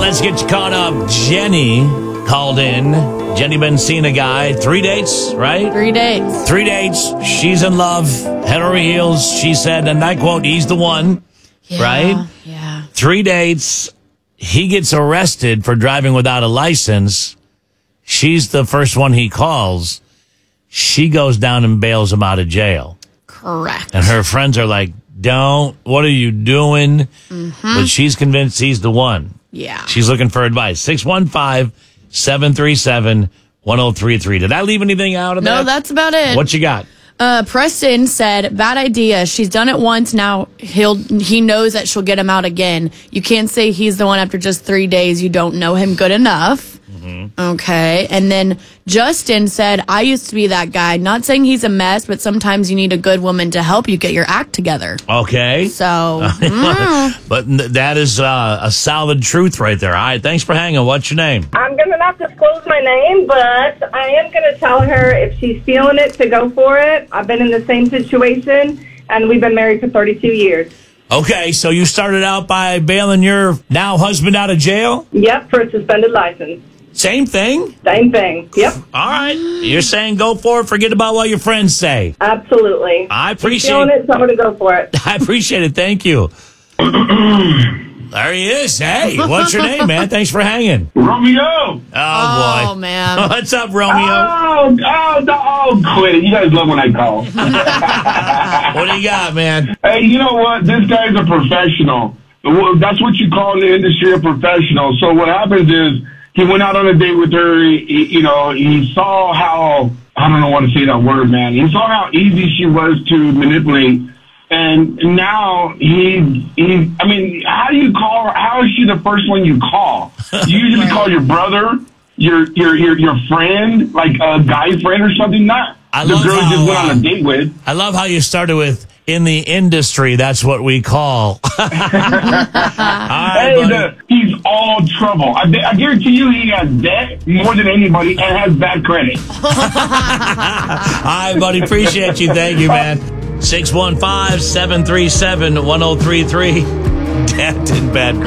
Let's get you caught up. Jenny called in. Jenny been seeing a guy. 3 dates, right? 3 dates. 3 dates. She's in love. Head over heels. She said, and I quote, he's the one. Yeah, right? Yeah. 3 dates. He gets arrested for driving without a license. She's the first one he calls. She goes down and bails him out of jail. Correct. And her friends are like, don't. What are you doing? Mm-hmm. But she's convinced he's the one. Yeah. She's looking for advice. 615-737-1033. Did I leave anything out of that? No, that's about it. What you got? Preston said, bad idea. She's done it once. Now he knows that she'll get him out again. You can't say he's the one after just 3 days. You don't know him good enough. Mm-hmm. Okay. And then Justin said, I used to be that guy. Not saying he's a mess, but sometimes you need a good woman to help you get your act together. Okay. So. But that is a solid truth right there. All right. Thanks for hanging. What's your name? I'm going to not disclose my name, but I am going to tell her if she's feeling it to go for it. I've been in the same situation, and we've been married for 32 years. Okay, so you started out by bailing your now husband out of jail? Yep, for a suspended license. Same thing? Same thing, yep. All right. You're saying go for it, forget about what your friends say. Absolutely. I appreciate feeling it, so I'm going to go for it. I appreciate it. Thank you. There he is. Hey, what's your name, man? Thanks for hanging. Romeo. Oh, boy. Oh, man. What's up, Romeo? Oh, quit it. You guys love when I call. What do you got, man? Hey, you know what? This guy's a professional. Well, that's what you call in the industry a professional. So what happens is he went out on a date with her. He saw how, I don't know what to say that word, man. He saw how easy she was to manipulate. And now how do you call her? How is she the first one you call? You usually call your brother, your friend, like a guy friend or something, not the girl you just went on a date with. I love how you started with, in the industry, that's what we call. Right, he's all trouble. I guarantee you he has debt more than anybody and has bad credit. All right, buddy. Appreciate you. Thank you, man. 615-737-1033. Debt and bad credit.